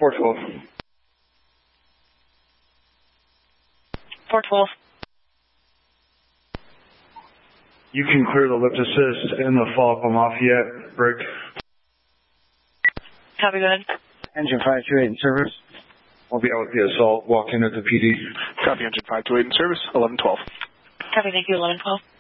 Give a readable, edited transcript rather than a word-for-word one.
412. 412. You can clear the lift assist and the follow-up on Lafayette. Break. Copy, go ahead. Engine 528 in service. I'll be out with the assault. Walk in at the PD. Copy, engine 528 in service, 1112. Copy, thank you, 1112.